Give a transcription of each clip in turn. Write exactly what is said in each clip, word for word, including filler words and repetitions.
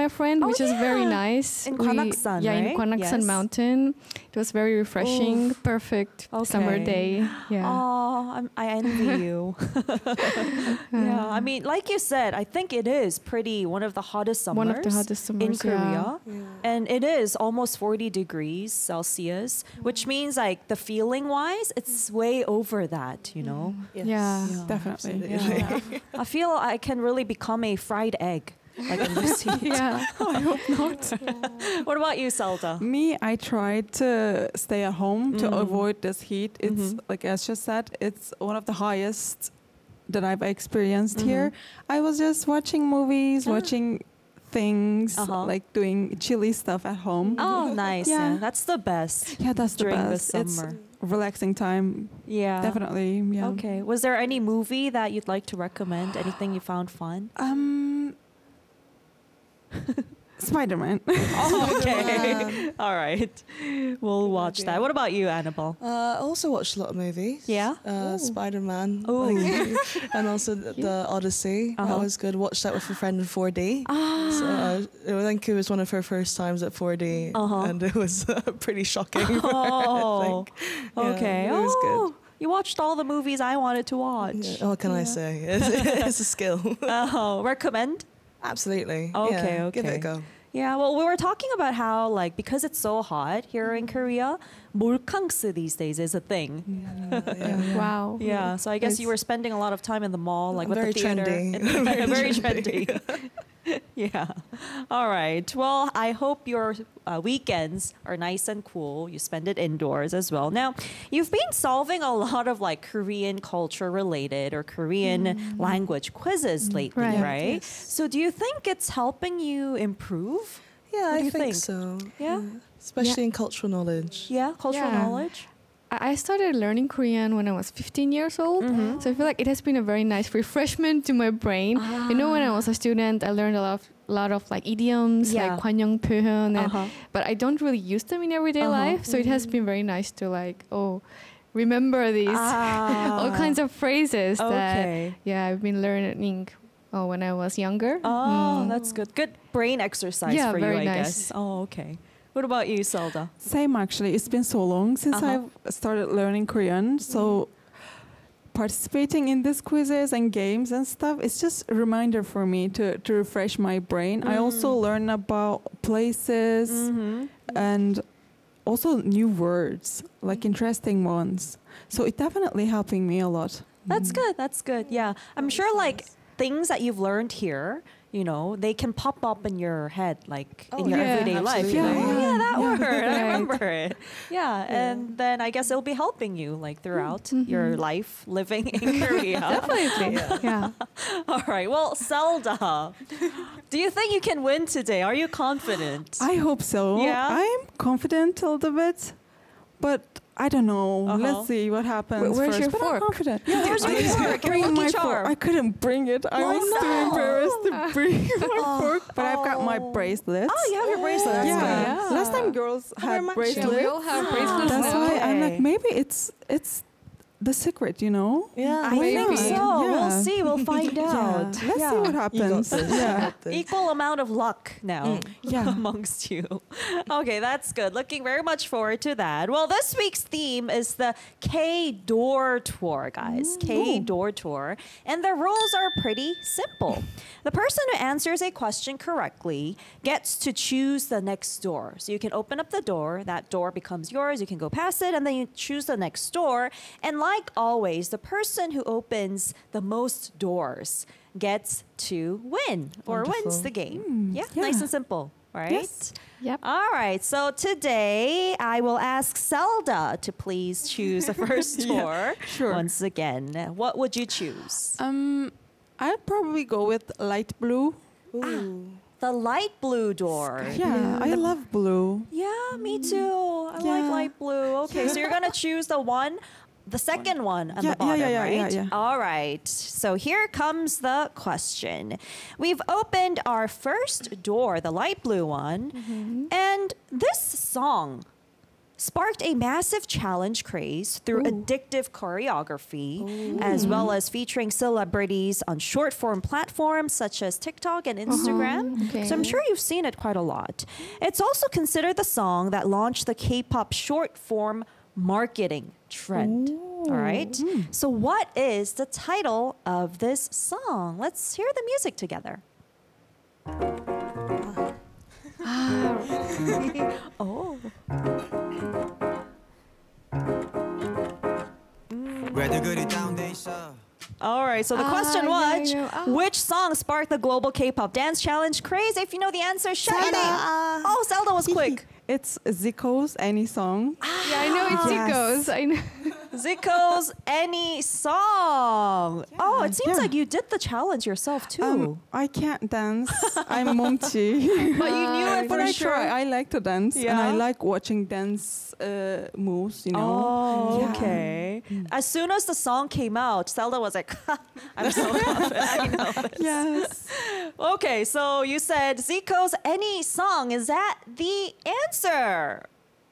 friend, Oh, which is very yeah. nice. In We- Gwanaksan, Yeah, in right? Gwanaksan Yes. Mountain. It was very refreshing, Oof. perfect summer Okay. day. Yeah. Oh, I'm, I envy you. Yeah, I mean, like you said, I think it is pretty one of the hottest summers, One of the hottest in summers, yeah. Korea. And it is almost forty degrees Celsius, which means like the feeling wise, it's way over that, you know? Yes. Yeah. Yeah. Definitely. Yeah. I feel I can really become a fried egg. Like in this heat. Yeah. I hope not. What about you, Zelda? Me, I tried to stay at home to Mm. avoid this heat. It's Mhm. like as just said, it's one of the highest that I've experienced Mhm. here. I was just watching movies, Ah. watching things, Uh-huh. like doing chilly stuff at home. Oh, nice. Yeah. Yeah. That's the best. Yeah, that's the During the best. It's summer. relaxing time. Yeah. Definitely. Yeah. Okay. Was there any movie that you'd like to recommend? Anything you found fun? Um. Spider-Man. Oh, okay. Spider-Man. All right. We'll watch idea. that. What about you, Annabelle? Uh, I also watched a lot of movies. Yeah? Uh, Ooh. Spider-Man. Ooh. like, and also the, the Odyssey. Uh-huh. That was good. Watched that with a friend in four D. Ah. So, uh, I think it was one of her first times at four D. Uh-huh. And it was uh, pretty shocking. for her, Oh. I think. Yeah, Okay. It was Oh, you watched all the movies I wanted to good. watch. Yeah, what can I say? It's, it's a skill. Oh, recommend? Absolutely. Okay, Yeah, okay. Give it a go. Yeah, well, we were talking about how, like, because it's so hot here Mm-hmm. in Korea, 몰캉스 these days is a thing. Yeah, yeah. Wow. Yeah, so I guess you It's- were spending a lot of time in the mall, like I'm with very the theater. trendy. very, Very trendy. Yeah. All right. Well, I hope your uh, weekends are nice and cool. You spend it indoors as well. Now, you've been solving a lot of like Korean culture related or Korean language quizzes lately, Right. right? Yes. So, do you think it's helping you improve? Yeah, What do I you think, think? so. Yeah? Especially in cultural knowledge. Yeah, cultural Yeah. knowledge. I I started learning Korean when I was fifteen years old. Mhm. So I feel like it has been a very nice refreshment to my brain. You know, when I was a student, I learned a lot of, lot of like idioms, Yeah. like 관용 표현, and, Uh-huh. but I don't really use them in everyday Uh-huh. life. So it has been very nice to like, oh, remember these Ah. all kinds of phrases that Okay. yeah I've been learning oh, when I was younger. Oh, Mm. that's good. Good brain exercise Yeah, for you, very I nice. guess. Oh, okay. What about you, Zelda? Same actually. It's been so long since Uh-huh. I've started learning Korean. So participating in these quizzes and games and stuff, it's just a reminder for me to, to refresh my brain. I also Mm. learn about places Mm-hmm. and also new words, like interesting ones. So it's definitely helping me a lot. That's good. That's good. Yeah. I'm sure like things that you've learned here, you know, they can pop up in your head, like in Oh, your yeah, everyday life. You know, absolutely. oh, yeah, that Yeah. word. I Right. remember it. Yeah. And then I guess it'll be helping you like throughout your life living in Korea. Definitely. Yeah. All right. Well, Zelda, do you think you can win today? Are you confident? I hope so. Yeah? I'm confident a little bit, but I don't know. Uh-huh. Let's see what happens. Where- where's first. your but I'm fork? confident. Yeah, where's your I fork? didn't Your bring lucky my fork. charm. I couldn't bring it. I Oh, was too no. embarrassed to bring my fork. But I've got my Oh. bracelets. Oh, you have your bracelet. That's yeah. good. Last time girls had much? bracelets. Yeah, we all have bracelets That's now. why I'm like, Okay. maybe it's it's the secret, you know? Yeah. I Maybe. think so. Yeah. We'll see. We'll find Yeah. out. Let's Yeah. see what You got happens. this. Yeah. Equal amount of luck now Yeah. amongst you. Okay, that's good. Looking very much forward to that. Well, this week's theme is the K Door Tour, guys. K Door Tour. And the rules are pretty simple. The person who answers a question correctly gets to choose the next door. So you can open up the door, that door becomes yours, you can go past it, and then you choose the next door. And like always, the person who opens the most doors gets to win or wins Wonderful. the game. yeah, yeah. nice and simple, right? Yes. Yep. All right, so today I will ask Zelda to please choose the first Yeah, door. sure. Once again, what would you choose? Um, I'd probably go with light blue. Ooh. The light blue door. Yeah, I love blue. Yeah, me too. I like Yeah. light blue. Okay, so you're gonna choose the one, the second one on Yeah, the bottom, yeah, yeah, yeah, right? yeah, yeah. All right. So here comes the question. We've opened our first door, the light blue one, Mm-hmm. and this song sparked a massive challenge craze through addictive choreography, as well as featuring celebrities on short form platforms such as TikTok and Instagram. Okay. So I'm sure you've seen it quite a lot. It's also considered the song that launched the K-pop short form marketing trend. All right. So what is the title of this song? Let's hear the music together. Oh. All right, so the Ah, question yeah, was, yeah. Ah. which song sparked the global K-pop dance challenge craze? If you know the answer, shout it Zelda. out. Oh, Zelda was quick. It's Zico's Any Song. Yeah, I know it's Yes. Zico's. I know. Zico's Any Song. Oh, it seems Yeah. like you did the challenge yourself too. Um, I can't dance. I'm momchi. But you knew it but for I sure. try. I like to dance, and I Yeah? like watching dance uh, moves. You know. Oh, Yeah. okay. As soon as the song came out, Zelda was like, I'm so confident. I know this. Yes. Okay, so you said Zico's Any Song. Is that the answer?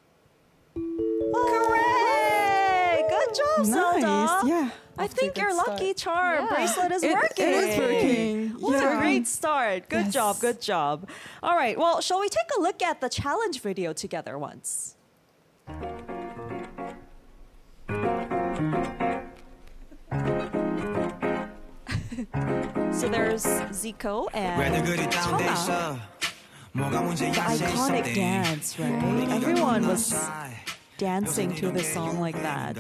Correct! Good job, Zelda. Nice. Yeah. I Off to a think good your start. lucky charm Yeah. bracelet is It- working. it is working. What a Yeah. great start. Good Yes. job, good job. All right, well, shall we take a look at the challenge video together once? So there's Zico and Chona. The iconic dance, right? Everyone was dancing to the song like that.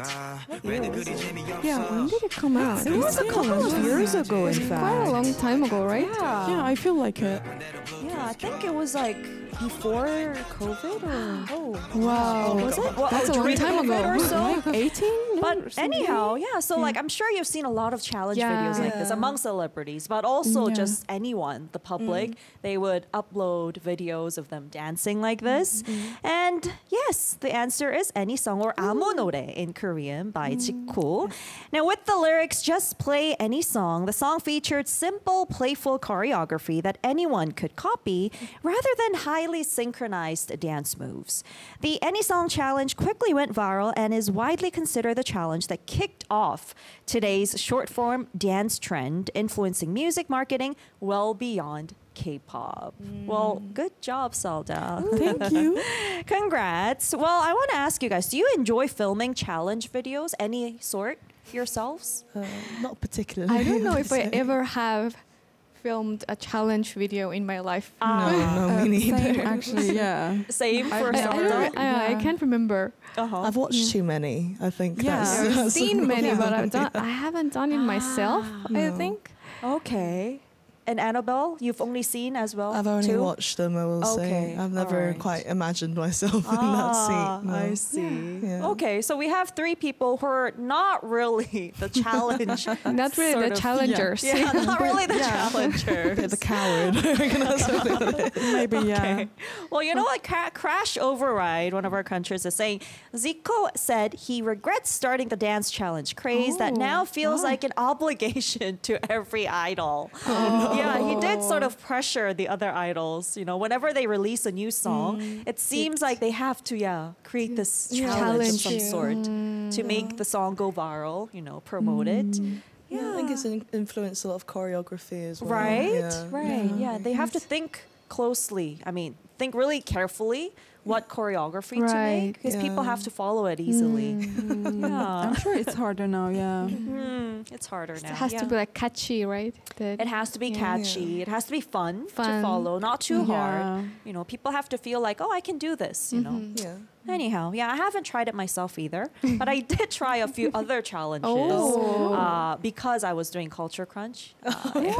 Yeah, when did it come out? It was a couple of years ago, in fact. Quite a long time ago, right? Yeah. Yeah, I feel like it. Yeah, I think it was like before COVID or oh Wow. was it? Well, That's a long during time COVID ago. or so. eighteen. But anyhow, yeah. So like, I'm sure you've seen a lot of challenge Yeah. videos like this Yeah. among celebrities, but also Yeah. just anyone, the public. They would upload videos of them dancing like this. And yes, the answer is Any Song or 아무 노래 in Korean by Jiko. Now, with the lyrics "Just play any song," the song featured simple, playful choreography that anyone could copy, rather than highly synchronized dance moves. The Any Song challenge quickly went viral and is widely considered the challenge that kicked off today's short form dance trend, influencing music marketing well beyond K-pop. Well, good job, Zelda. Thank you. Congrats. Well, I want to ask you guys, do you enjoy filming challenge videos, any sort, yourselves? Uh, not particularly. I don't know if I so- ever have filmed a challenge video in my life. No, no, Uh, me same, neither. actually, yeah. Same I- for I, I, Zelda? don't, I, I Yeah. can't remember. Uh-huh. I've watched too many. I think. Yeah. that's, I've that's seen many, but yeah. I've done, I haven't done it myself, I No. think. Okay. And Annabelle, you've only seen as well, I've only too? watched them. I will Okay, say. I've never alright. quite imagined myself in that Ah, seat. No. I see. Yeah. Okay, so we have three people who are not really the challenge. Not really sort the of- challengers. Yeah, not really the Yeah. challengers. Bit of a coward. I reckon that's what it is. Maybe, yeah. Okay. Well, you know what? Cra- Crash Override, one of our countries, is saying Zico said he regrets starting the dance challenge craze that Oh, now feels wow. like an obligation to every idol. Yeah, he did sort of pressure the other idols. You know, whenever they release a new song, it seems like they have to, yeah, create this Yeah. challenge, of some Challenge, sort to make the song go viral. You know, promote it. Yeah, I think it's an influenced a lot of choreography as well. Right, Yeah. right. Yeah. they have to think closely. I mean, think really carefully what choreography to Right. make because people Yeah. have to follow it easily. Yeah, I'm sure it's harder now, yeah. Hmm, it's harder now. It has yeah. to be like catchy, right? That- It has to be Yeah. catchy. It has to be fun, to Fun. follow, not too Yeah. hard. You know, people have to feel like, oh, I can do this. You know. Yeah. Anyhow, yeah, I haven't tried it myself either, but I did try a few other challenges Oh. uh, because I was doing Culture Crunch. Uh,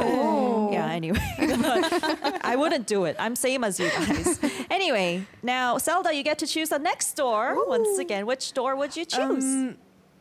Oh. Yeah, anyway. But I wouldn't do it. I'm same as you guys. Anyway, now, Zelda, you get to choose the next store. Once again, which store would you choose? Um,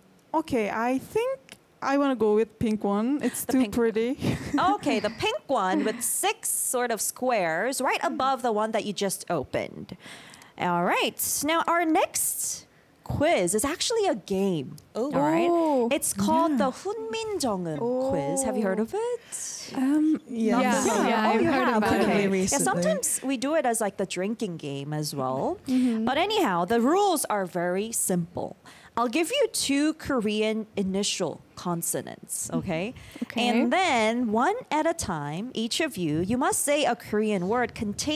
okay, I think I want to go with pink one. It's The too pink- pretty. Okay, the pink one with six sort of squares right above the one that you just opened. All right. Now, our next quiz is actually a game. Oh. All right. Oh. It's called the 훈민정음 quiz. Have you heard of it? Um, Yeah. Yeah. Yeah. Yeah, oh, I've you heard have. about Okay. it. Yeah, Recently. sometimes we do it as like the drinking game as well. But anyhow, the rules are very simple. I'll give you two Korean initial consonants, okay? Okay. And then one at a time, each of you, you must say a Korean word containing